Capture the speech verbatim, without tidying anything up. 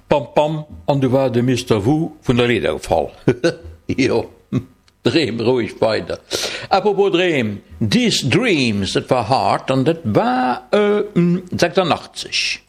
pam pam, an du war de Mister Wu vun der Lederfall. Jo, Dreem ruhig weiter. Apropos Dreem, These Dreams, dat war hart, an dat war äh, sechsundachtzig.